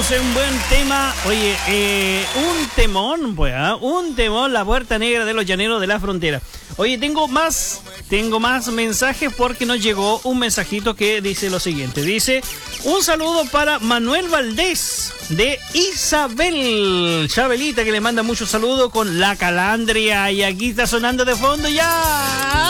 escuchamos un buen tema. Oye, un temón, pues, un temón, La Puerta Negra de los Llaneros de la Frontera. Oye, tengo más mensajes porque nos llegó un mensajito que dice lo siguiente. Dice, un saludo para Manuel Valdés de Isabel. Chabelita, que le manda muchos saludos con La Calandria. Y aquí está sonando de fondo ya.